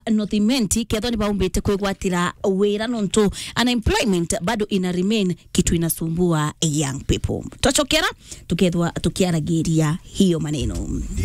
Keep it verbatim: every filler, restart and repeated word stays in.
nothimenti kethoni baumbite kwigwatira wira nonto unemployment bado ina remain kitu inasumbua young people. Twachokera tukethwa tukiaragiria hiyo maneno.